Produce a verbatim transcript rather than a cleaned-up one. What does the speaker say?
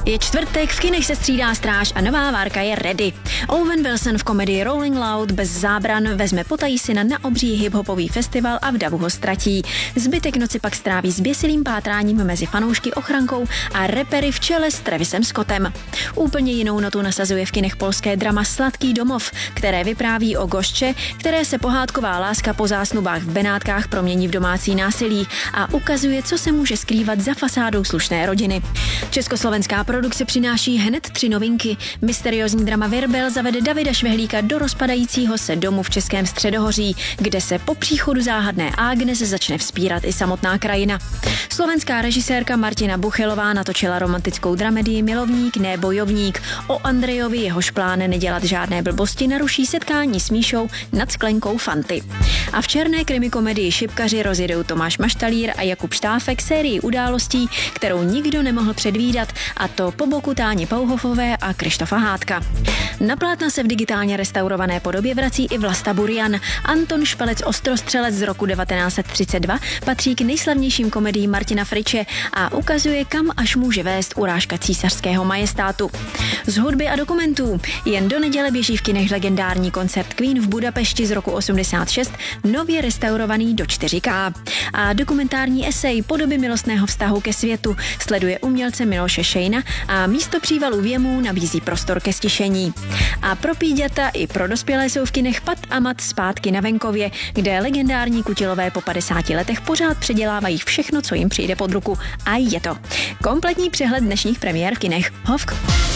Je čtvrtek, v kinech se střídá stráž a nová várka je ready. Owen Wilson v komedii Rolling Loud bez zábran vezme potají syna na obří hiphopový festival a v davu ho ztratí. Zbytek noci pak stráví zběsilým pátráním mezi fanoušky ochrankou a repery v čele s Travisem Scottem. Úplně jinou notu nasazuje v kinech polské drama Sladký domov, které vypráví o Gošče, které se pohádková láska po zásnubách v Benátkách promění v domácí násilí a ukazuje, co se může skrývat za fasádou slušné rodiny. Československá produkce přináší hned tři novinky. Mysteriózní drama Virbel zavede Davida Švehlíka do rozpadajícího se domu v Českém Středohoří, kde se po příchodu záhadné Agnes začne vzpírat i samotná krajina. Slovenská režisérka Martina Buchelová natočila romantickou dramedii Milovník, ne bojovník. O Andrejovi, jehož plán nedělat žádné blbosti, naruší setkání s Míšou nad sklenkou Fanty. A v černé krimikomedii Šipkaři rozjedou Tomáš Maštalír a Jakub Štáfek sérii událostí, kterou nikdo nemohl předvídat, a to po boku Táni Pauhofové a Krištofa Hádka. Na plátna se v digitálně restaurované podobě vrací i Vlasta Burian. Anton Špelec Ostrostřelec z roku devatenáct set třicet dva patří k nejslavnějším komediím Martina Friče a ukazuje, kam až může vést urážka císařského majestátu. Z hudby a dokumentů jen do neděle běží v kinech legendární koncert Queen v Budapešti z roku osmdesát šest, nově restaurovaný do čtyři ká. A dokumentární esej Podoby milostného vztahu ke světu sleduje umělce Miloše Šejna a místo přívalu věmů nabízí prostor ke stišení. A pro píďata i pro dospělé jsou v kinech Pat a Mat zpátky na venkově, kde legendární kutilové po padesáti letech pořád předělávají všechno, co jim přijde pod ruku. A je to kompletní přehled dnešních premiér v kinech. Hovk.